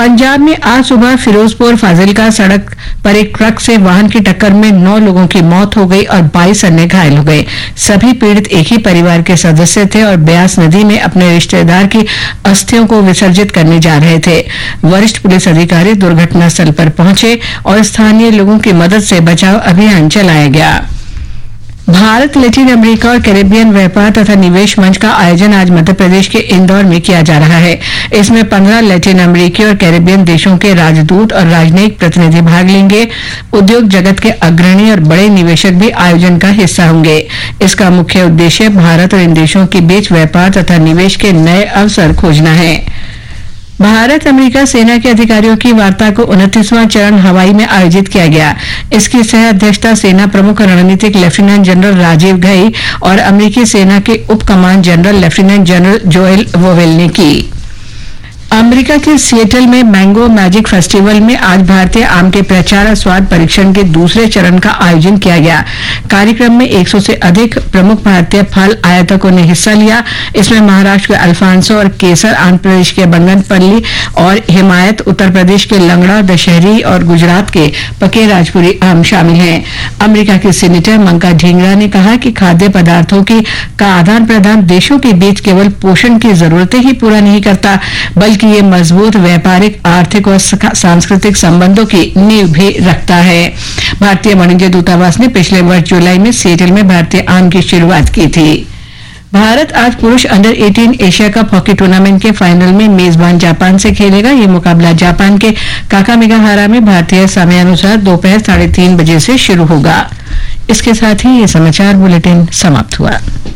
पंजाब में आज सुबह फिरोजपुर फाजिलका सड़क पर एक ट्रक से वाहन की टक्कर में 9 लोगों की मौत हो गई और 22 अन्य घायल हो गए। सभी पीड़ित एक ही परिवार के सदस्य थे और ब्यास नदी में अपने रिश्तेदार की अस्थियों को विसर्जित करने जा रहे थे। वरिष्ठ पुलिस अधिकारी दुर्घटना स्थल पर पहुंचे और स्थानीय लोगों की मदद से बचाव अभियान चलाया गया। भारत लैटिन अमेरिका और कैरेबियन व्यापार तथा निवेश मंच का आयोजन आज मध्य प्रदेश के इंदौर में किया जा रहा है। इसमें 15 लैटिन अमेरिकी और कैरेबियन देशों के राजदूत और राजनयिक प्रतिनिधि भाग लेंगे। उद्योग जगत के अग्रणी और बड़े निवेशक भी आयोजन का हिस्सा होंगे। इसका मुख्य उद्देश्य भारत और इन देशों के बीच व्यापार तथा निवेश के नए अवसर खोजना है। भारत अमेरिका सेना के अधिकारियों की वार्ता को 29वां चरण हवाई में आयोजित किया गया। इसकी सह अध्यक्षता सेना प्रमुख रणनीतिक लेफ्टिनेंट जनरल राजीव घई और अमेरिकी सेना के उप कमान general lieutenant general Joel vowel ने की। अमेरिका के सिएटल में मैंगो मैजिक फेस्टिवल में आज भारतीय आम के प्रचार और स्वाद परीक्षण के दूसरे चरण का आयोजन किया गया। कार्यक्रम में 100 से अधिक प्रमुख भारतीय फल आयातकों ने हिस्सा लिया। इसमें महाराष्ट्र के अल्फांसो और केसर, आंध्र प्रदेश के बंगनपल्ली और हिमायत, उत्तर प्रदेश के लंगड़ा, दशहरी और गुजरात के पके राजपुरी आम शामिल हैं। अमेरिका के सीनेटर मंका ढींगरा ने कहा कि खाद्य पदार्थों का आदान प्रदान देशों के बीच केवल पोषण की जरूरतें ही पूरा नहीं करता, बल्कि ये मजबूत व्यापारिक, आर्थिक और सांस्कृतिक संबंधों की नींव भी रखता है। भारतीय वाणिज्य दूतावास ने पिछले वर्ष जुलाई में सिएटल में भारतीय आम की शुरुआत की थी। भारत आज पुरुष under 18 Asia cup hockey tournament के फाइनल में मेजबान जापान से खेलेगा। ये मुकाबला जापान के काकामिगाहारा में भारतीय समयानुसार दोपहर 3:30 बजे से शुरू होगा। इसके साथ ही ये समाचार बुलेटिन समाप्त हुआ।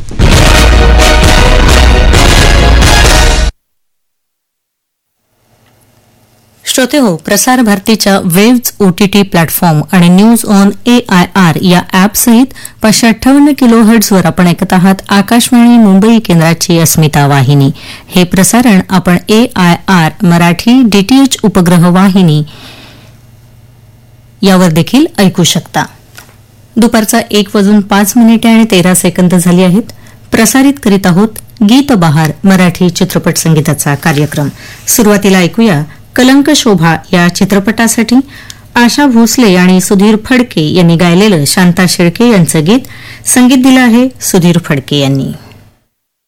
श्रोते हो, प्रसार भारतीच्या वेव्ज ओटीटी प्लॅटफॉर्म आणि न्यूज ऑन AIR या ॲपसहित 558 किलोहर्ट्झवर आपण ऐकत आहात आकाशवाणी मुंबई केंद्राची अस्मिता वाहिनी. हे प्रसारण आपण AIR मराठी DTH उपग्रह वाहिनी यावर देखील ऐकू शकता. दुपारचा 1:05 झाली आहेत. प्रसारित करीत आहोत गीत बहार मराठी चित्रपट संगीताचा कार्यक्रम. सुरुवातीला ऐकूया कलंक शोभा या चित्रपटासाठी आशा भोसले आणि सुधीर फडके यांनी गायलेलं शांता शेळके यांचं गीत. संगीत दिलं आहे सुधीर फडके यांनी.